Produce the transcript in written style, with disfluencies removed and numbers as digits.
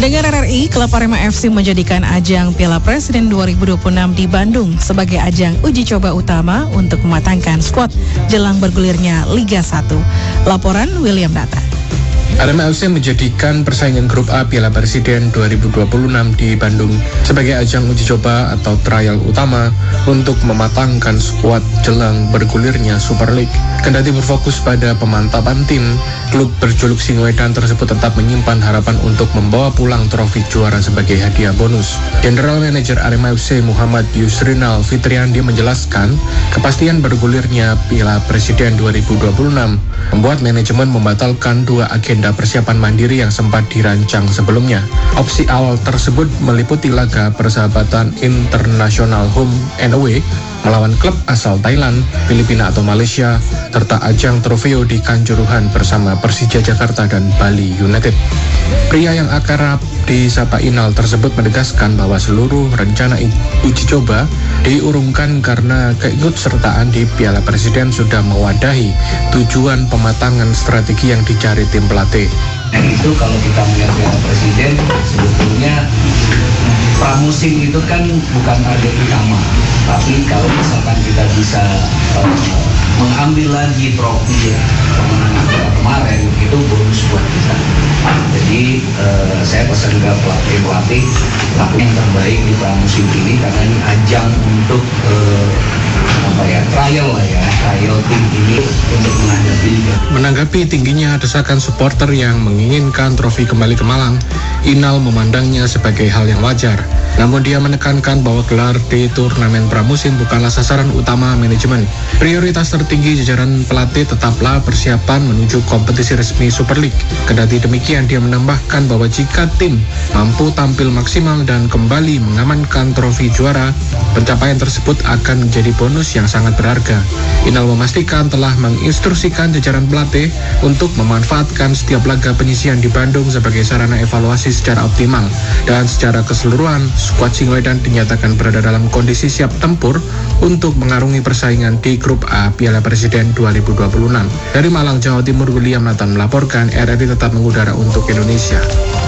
Pendengar RRI, Klub Arema FC menjadikan ajang Piala Presiden 2026 di Bandung sebagai ajang uji coba utama untuk mematangkan skuad jelang bergulirnya Liga 1. Laporan William Data. Arema FC menjadikan persaingan grup A Piala Presiden 2026 di Bandung sebagai ajang uji coba atau trial utama untuk mematangkan skuad jelang bergulirnya Super League. Kendati berfokus pada pemantapan tim, klub berjuluk Singoedan tersebut tetap menyimpan harapan untuk membawa pulang trofi juara sebagai hadiah bonus. General Manager Arema FC Muhammad Yusrinal Fitriandi menjelaskan, kepastian bergulirnya Piala Presiden 2026 membuat manajemen membatalkan 2 agenda persiapan mandiri yang sempat dirancang sebelumnya. Opsi awal tersebut meliputi laga persahabatan internasional home and away melawan klub asal Thailand, Filipina atau Malaysia, serta ajang trofeo di Kanjuruhan bersama Persija Jakarta dan Bali United. Pria yang akrab disapa Inal tersebut menegaskan bahwa seluruh rencana uji coba diurungkan karena keikutsertaan di Piala Presiden sudah mewadahi tujuan pematangan strategi yang dicari tim pelatih. Itu kalau kita melihat Piala Presiden, sebetulnya pramusim itu kan bukan target utama, tapi kalau misalkan kita bisa mengambil lagi trofi kemenangan kita kemarin, itu bonus buat kita. Jadi saya pesan ke pelatih lakukan yang terbaik di pramusim ini karena ini ajang untuk trial tim ini untuk menghadapi. Menanggapi tingginya desakan supporter yang menginginkan trofi kembali ke Malang, Inal memandangnya sebagai hal yang wajar. Namun dia menekankan bahwa gelar di turnamen pramusim bukanlah sasaran utama manajemen. Prioritas tertinggi jajaran pelatih tetaplah persiapan menuju kompetisi resmi Super League. Kendati demikian, dia menambahkan bahwa jika tim mampu tampil maksimal dan kembali mengamankan trofi juara, pencapaian tersebut akan menjadi bonus yang sangat berharga. Inal memastikan telah menginstruksikan jajaran pelatih untuk memanfaatkan setiap laga penyisihan di Bandung sebagai sarana evaluasi secara optimal. Dan secara keseluruhan, skuad Singoedan dinyatakan berada dalam kondisi siap tempur untuk mengarungi persaingan di grup A Piala Presiden 2026. Dari Malang, Jawa Timur, William Nathan melaporkan. RRI tetap mengudara untuk Indonesia.